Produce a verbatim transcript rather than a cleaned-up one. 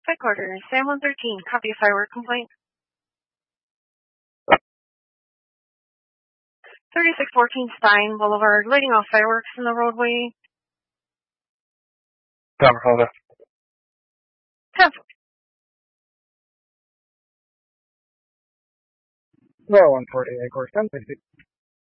Headquarters, Sam one thirteen, copy of firework complaint. thirty-six fourteen Stein Boulevard, lighting off fireworks in the roadway. Cover, over. Cancel. Roll one forty-eight, course ten sixty.